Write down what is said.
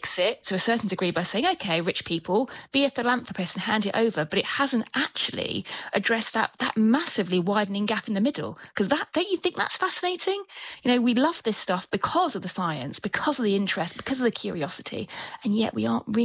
fix it to a certain degree by saying, okay, rich people, be a philanthropist and hand it over. But it hasn't actually addressed that massively widening gap in the middle. Because don't you think that's fascinating? We love this stuff because of the science, because of the interest, because of the curiosity, and yet we aren't really